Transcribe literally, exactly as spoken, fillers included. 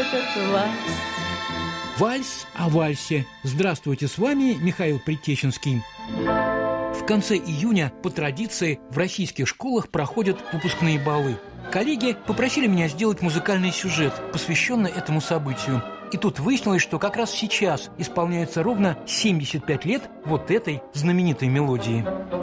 этот вальс. Вальс о вальсе. Здравствуйте, с вами Михаил Притеченский. В конце июня по традиции в российских школах проходят выпускные балы. Коллеги попросили меня сделать музыкальный сюжет, посвященный этому событию. И тут выяснилось, что как раз сейчас исполняется ровно семьдесят пять лет вот этой знаменитой мелодии.